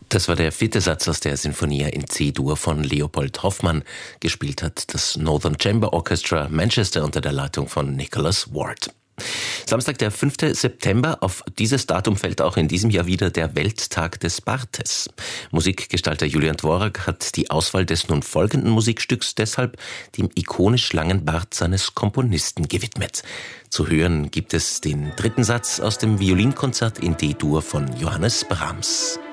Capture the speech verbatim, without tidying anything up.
Das war der vierte Satz aus der Sinfonia in C-Dur von Leopold Hoffmann. Gespielt hat das Northern Chamber Orchestra Manchester unter der Leitung von Nicholas Ward. Samstag, der fünfte September. Auf dieses Datum fällt auch in diesem Jahr wieder der Welttag des Bartes. Musikgestalter Julian Dvorak hat die Auswahl des nun folgenden Musikstücks deshalb dem ikonisch langen Bart seines Komponisten gewidmet. Zu hören gibt es den dritten Satz aus dem Violinkonzert in D-Dur von Johannes Brahms.